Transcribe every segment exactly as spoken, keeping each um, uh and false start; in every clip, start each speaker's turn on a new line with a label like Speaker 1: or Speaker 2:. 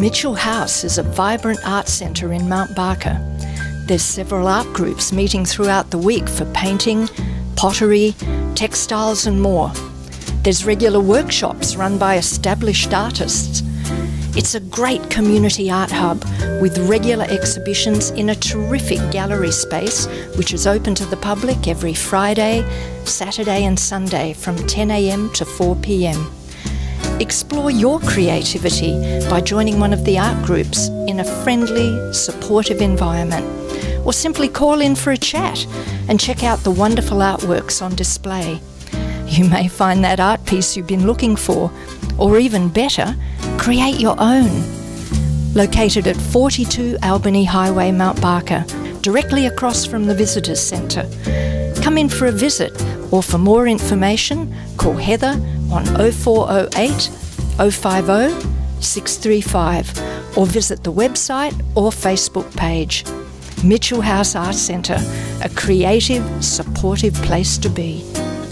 Speaker 1: Mitchell House is a vibrant art centre in Mount Barker. There's several art groups meeting throughout the week for painting, pottery, textiles and more. There's regular workshops run by established artists. It's a great community art hub with regular exhibitions in a terrific gallery space which is open to the public every Friday, Saturday and Sunday from ten a m to four p m. Explore your creativity by joining one of the art groups in a friendly, supportive environment, or simply call in for a chat and check out the wonderful artworks on display. You may find that art piece you've been looking for, or even better, create your own. Located at forty-two Albany Highway, Mount Barker, directly across from the Visitors Centre. Come in for a visit, or for more information, call Heather on oh four oh eight, oh five oh, six three five, or visit the website or Facebook page. Mitchell House Art Centre, a creative, supportive place to be.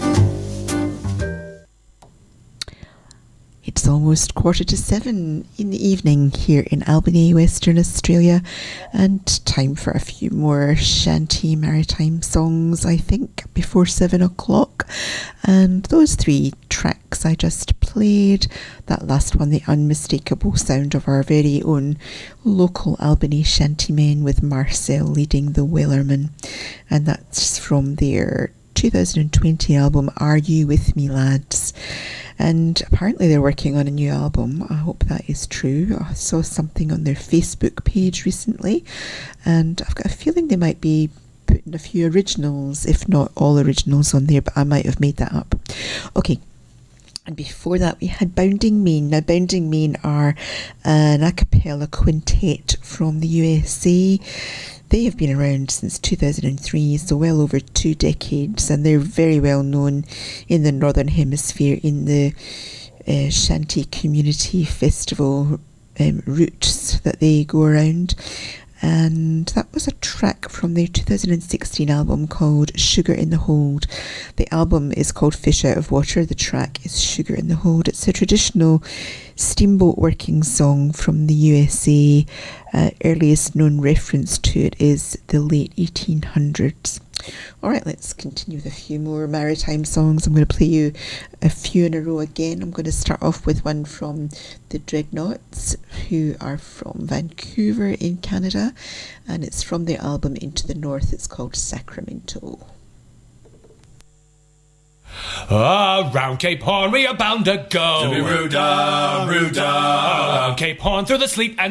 Speaker 2: It's almost quarter to seven in the evening here in Albany, Western Australia, and time for a few more shanty maritime songs, I think, before seven o'clock. And those three tracks I just played, that last one, the unmistakable sound of our very own local Albany shantymen with Marcel leading the Wellerman, and that's from their two thousand twenty album Are You With Me Lads? And apparently they're working on a new album. I hope that is true. I saw something on their Facebook page recently, and I've got a feeling they might be putting a few originals, if not all originals, on there, but I might have made that up. Okay. And before that we had Bounding Main. Now Bounding Main are an a cappella quintet from the U S A. They have been around since two thousand three, so well over two decades, and they're very well known in the Northern Hemisphere in the uh, Shanty Community Festival um, routes that they go around. And that was a track from their two thousand sixteen album called Sugar in the Hold. The album is called Fish Out of Water. The track is Sugar in the Hold. It's a traditional steamboat working song from the U S A. Uh, earliest known reference to it is the late eighteen hundreds. Alright, let's continue with a few more maritime songs. I'm going to play you a few in a row again. I'm going to start off with one from the Dreadnoughts, who are from Vancouver in Canada, and it's from their album Into the North. It's called Sacramento.
Speaker 3: Around Cape Horn we are bound to go.
Speaker 4: To be rude, uh, rude, uh.
Speaker 3: Around Cape Horn through the sleet and